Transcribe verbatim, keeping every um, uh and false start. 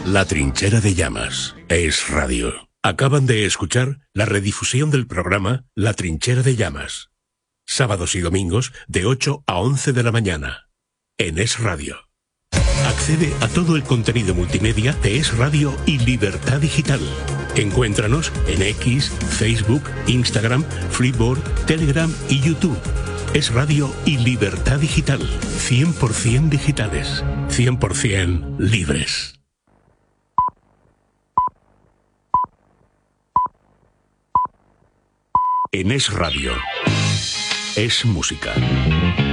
La Trinchera de Llamas. Es Radio. Acaban de escuchar la redifusión del programa La Trinchera de Llamas. Sábados y domingos de ocho a once de la mañana. En Es Radio. Accede a todo el contenido multimedia de Es Radio y Libertad Digital. Encuéntranos en X, Facebook, Instagram, Freeboard, Telegram y YouTube. Es Radio y Libertad Digital. cien por ciento digitales. cien por ciento libres. En Es Radio. Es música.